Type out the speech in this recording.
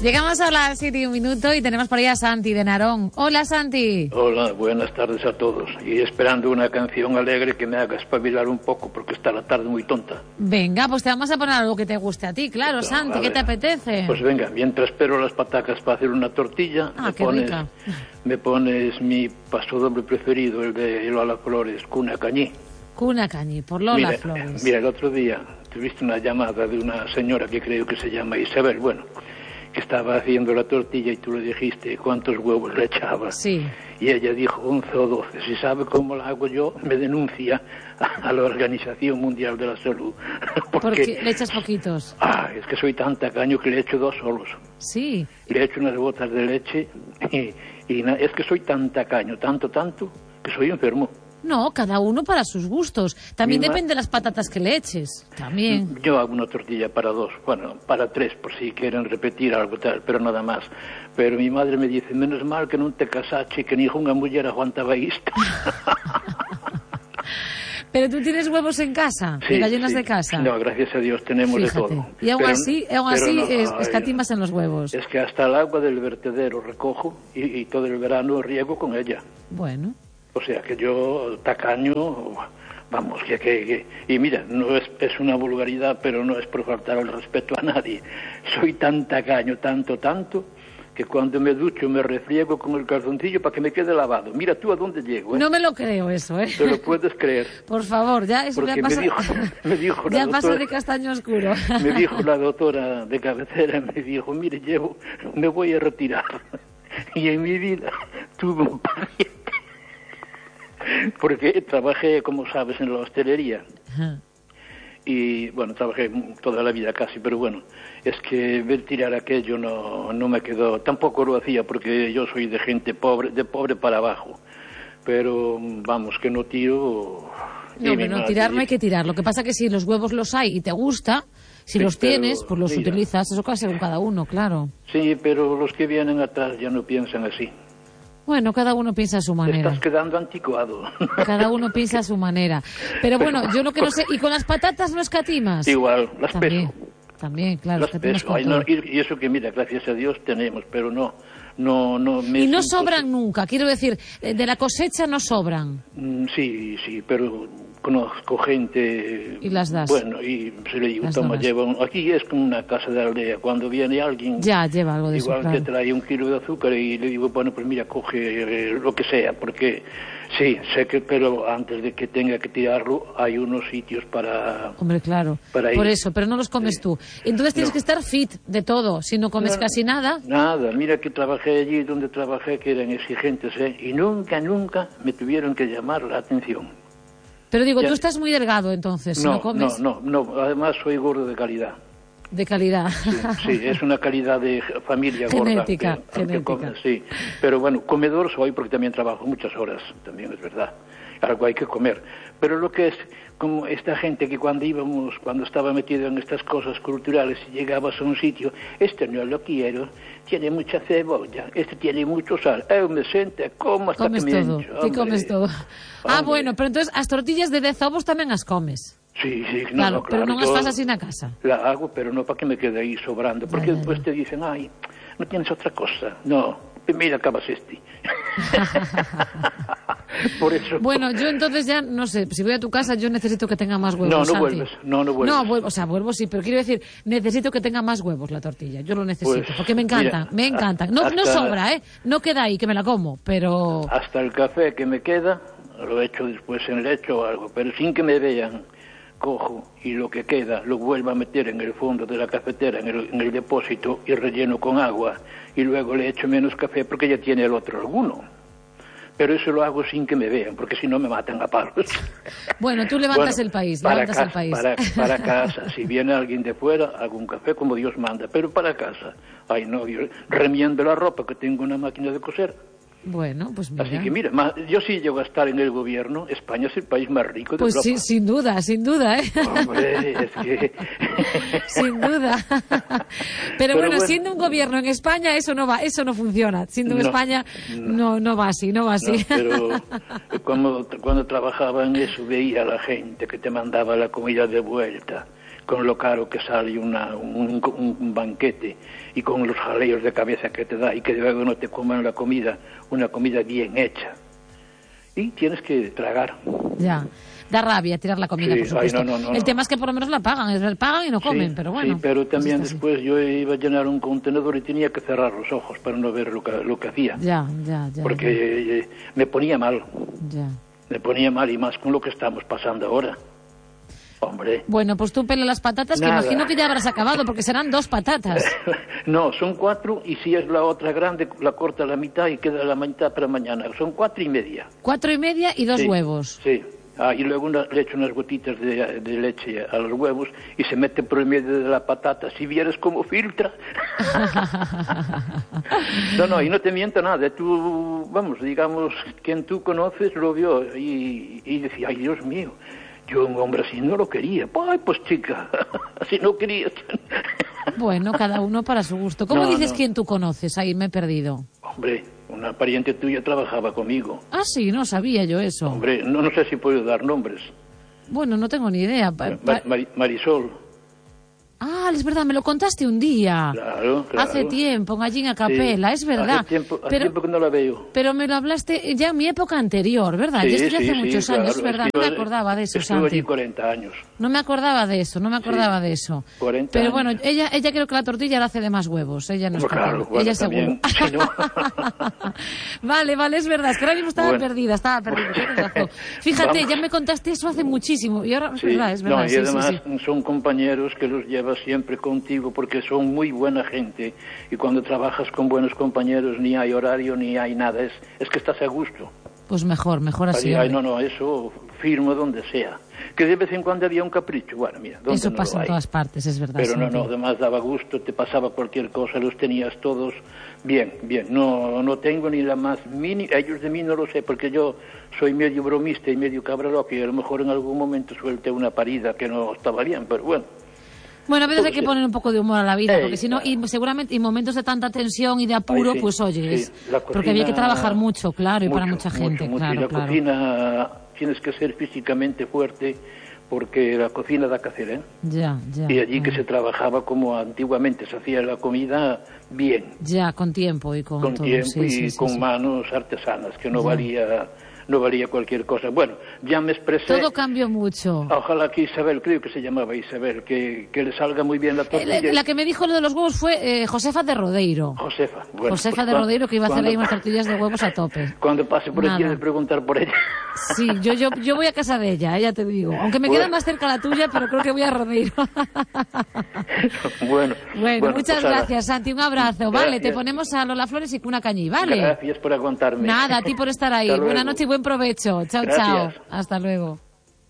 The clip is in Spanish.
Llegamos a las 7:01 y tenemos por ahí a Santi de Narón. Hola, Santi. Hola, buenas tardes a todos. Y esperando una canción alegre que me haga espabilar un poco porque está la tarde muy tonta. Venga, pues te vamos a poner algo que te guste a ti, claro, Pues, Santi. ¿Qué te apetece? Pues venga, mientras espero las patacas para hacer una tortilla, me pones mi paso doble preferido, el de Lola Flores, Cuna Cañí. Cuna Cañí, por Lola Flores. Mira, el otro día tuviste una llamada de una señora que creo que se llama Isabel, bueno, que estaba haciendo la tortilla y tú le dijiste cuántos huevos le echabas. Sí. Y ella dijo 11 o 12. Si sabe cómo la hago yo, me denuncia a la Organización Mundial de la Salud. Porque le echas poquitos. Es que soy tan tacaño que le echo 2 solos. Sí. Le echo unas gotas de leche y es que soy tan tacaño, tanto, que soy enfermo. No, cada uno para sus gustos. También depende de las patatas que le eches. También. Yo hago una tortilla para 2, bueno, para 3, por si quieren repetir algo tal, pero nada más. Pero mi madre me dice, menos mal que non te casache, que ninguna mujer aguantaba isto. ¿Pero tú tienes huevos en casa? Sí, gallinas sí. de casa. No, gracias a Dios tenemos Fíjate. de todo. Y aún así no, escatimas en los huevos. Es que hasta el agua del vertedero recojo y todo el verano riego con ella. Bueno. O sea que yo, tacaño, vamos, y mira, no es una vulgaridad, pero no es por faltar el respeto a nadie. Soy tan tacaño, tanto, que cuando me ducho me refriego con el calzoncillo para que me quede lavado. Mira tú a dónde llego, ¿eh? No me lo creo eso, ¿eh? ¿Te lo puedes creer? Por favor, ya eso porque ya pasa. Me dijo ya la pasa doctora, de castaño oscuro. Me dijo la doctora de cabecera, me dijo, mire, me voy a retirar. Y en mi vida tuve un paciente. Porque trabajé, como sabes, en la hostelería. Ajá. Y bueno, trabajé toda la vida casi, pero bueno, es que ver tirar aquello no me quedó. Tampoco lo hacía porque yo soy de gente pobre, de pobre para abajo. Pero vamos, que no tiro. No, pero no tirar no hay que tirar. Lo que pasa que si los huevos los hay y te gusta, si los tienes, pues los utilizas. Eso casi con cada uno, claro. Sí, pero los que vienen atrás ya no piensan así. Bueno, cada uno piensa a su manera. Estás quedando anticuado. Cada uno piensa a su manera. Pero bueno, yo lo que no sé... ¿Y con las patatas no escatimas? Igual, las peso. También, claro. Las peso. Y eso que, mira, gracias a Dios tenemos, pero no... Y no sobran nunca, quiero decir, de la cosecha no sobran. Sí, pero conozco gente... Y las das. Bueno, y se le digo, toma, lleva... Aquí es como una casa de aldea, cuando viene alguien... Ya, lleva algo de eso, igual te trae 1 kilo de azúcar y le digo, bueno, pues mira, coge lo que sea, porque... Sí, sé que, pero antes de que tenga que tirarlo, hay unos sitios para... Hombre, claro, para por eso, pero no los comes tú. Entonces tienes que estar fit de todo, si no comes casi nada... Nada, mira que trabajé allí donde trabajé, que eran exigentes, y nunca me tuvieron que llamar la atención. Pero digo, tú estás muy delgado entonces, si no comes... No, además soy gordo de calidad. De calidad. Sí, es una calidad de familia genética, gorda. Genética. Sí, pero bueno, comedor soy porque también trabajo muchas horas, también es verdad. Algo hay que comer. Pero lo que es, como esta gente que cuando estaba metido en estas cosas culturales y llegabas a un sitio, este no lo quiero, tiene mucha cebolla, este tiene mucho sal, me siento, como hasta comes que me todo, hincho, te comes todo. Bueno, pero entonces as tortillas de 10 ovos tamén as comes. Sí, claro, pero non as fas así na casa. La hago, pero no para que me quede ahí sobrando, porque después te dicen, no tienes otra cosa. No, mira, acabas Por eso. Bueno, yo entonces ya, no sé, si voy a tu casa yo necesito que tenga más huevos, No vuelves. No, vuelvo, vuelvo sí, pero quiero decir, necesito que tenga más huevos la tortilla, yo lo necesito, pues, porque me encanta, me encanta. No sobra, no queda ahí, que me la como, pero... Hasta el café que me queda, lo echo después en leche o algo, pero sin que me vean, cojo y lo que queda lo vuelvo a meter en el fondo de la cafetera, en el depósito, y relleno con agua, y luego le echo menos café porque ya tiene el otro alguno. Pero eso lo hago sin que me vean, porque si no me matan a palos. Bueno, tú levantas el país, para casa. Si viene alguien de fuera, hago un café como Dios manda, pero para casa. Yo remiendo la ropa, que tengo una máquina de coser. Bueno, pues mira. Así que mira, yo sí llego a estar en el gobierno. España es el país más rico de Europa. Pues sí, sin duda, ¿eh? Hombre, es que... Sin duda. Pero bueno, siendo un gobierno en España, eso no funciona. Siendo en España, no va así. Pero cuando trabajaba en eso, veía a la gente que te mandaba la comida de vuelta, con lo caro que sale un banquete y con los jaleos de cabeza que te da y que luego no te coman una comida bien hecha. Y tienes que tragar. Ya. Da rabia tirar la comida, por supuesto. Ay, no. El tema es que por lo menos la pagan. Pagan y no comen, sí, pero bueno. Sí, pero también después yo iba a llenar un contenedor y tenía que cerrar los ojos para no ver lo que hacía. Ya. Porque me ponía mal. Ya. Me ponía mal y más con lo que estamos pasando ahora. Hombre. Bueno, pues tú pela las patatas, que imagino que ya habrás acabado, porque serán 2 patatas. No, son 4, y si es la otra grande, la corta a la mitad y queda la mitad para mañana. Son 4:30. 4:30 y 2 huevos. Sí. Y luego le echo unas gotitas de leche a los huevos y se mete por el medio de la patata. Si vieras cómo filtra. No, y no te miento nada. Tú, digamos, quien tú conoces lo vio y decía, ay, Dios mío, yo un hombre así no lo quería. Ay, pues chica, así no querías. Bueno, cada uno para su gusto. ¿Cómo dices quién tú conoces? Ahí me he perdido. Hombre, una pariente tuya trabajaba conmigo. Ah, sí, no sabía yo eso. Hombre, no sé si puedo dar nombres. Bueno, no tengo ni idea. Marisol. Ah, es verdad, me lo contaste un día. Claro. Hace tiempo, allí en Acapela, sí, es verdad. Hace tiempo que no la veo. Pero me lo hablaste ya en mi época anterior, ¿verdad? Sí, yo estoy hace muchos años, claro. es verdad, no me acordaba de eso, Estuve allí 40 años. No me acordaba de eso. 40 Pero años. bueno, ella creo que la tortilla la hace de más huevos, ella no es claro, ella seguro. Sí, ¿no? Vale, es verdad, es que ahora mismo estaba perdida, tienes razón. Fíjate, ya me contaste eso hace muchísimo, y ahora es verdad. No, y además son compañeros que los llevas siempre contigo porque son muy buena gente, y cuando trabajas con buenos compañeros ni hay horario ni hay nada, es que estás a gusto. Pues mejor así. Ay, no, eso firmo donde sea. Que de vez en cuando había un capricho, bueno, mira, ¿dónde eso no pasa en todas partes, es verdad. Pero no, además daba gusto, te pasaba cualquier cosa, los tenías todos bien. No tengo ni la más mínima, ellos de mí no lo sé, porque yo soy medio bromista y medio cabraloco, y a lo mejor en algún momento suelte una parida que no estaba bien, pero bueno. Bueno, a veces hay que poner un poco de humor a la vida, porque si no, y seguramente en momentos de tanta tensión y de apuro, pues oye, porque había que trabajar mucho, claro, y para mucha gente, claro. Y la cocina tienes que ser físicamente fuerte, porque la cocina da que hacer, ¿eh? Ya. Y allí que se trabajaba como antiguamente se hacía la comida bien. Ya, con tiempo y con todo. Tiempo y con manos artesanas, que no valía cualquier cosa. Bueno, ya me expresé. Todo cambió mucho. Ojalá que Isabel, creo que se llamaba Isabel, que le salga muy bien la tortilla. La que me dijo lo de los huevos fue Josefa de Rodeiro. Josefa de Rodeiro, que iba a hacer ahí unas tortillas de huevos a tope. Cuando pase por aquí, de preguntar por ella. Sí, yo voy a casa de ella, ya te digo. Aunque me queda más cerca la tuya, pero creo que voy a Rodeiro. Bueno, muchas gracias, Santi. Un abrazo. Gracias. Vale, te ponemos a Lola Flores y Cuna Cañí, ¿vale? Gracias por aguantarme. Nada, a ti por estar ahí. Buenas noches y buen provecho. Chao. Hasta luego.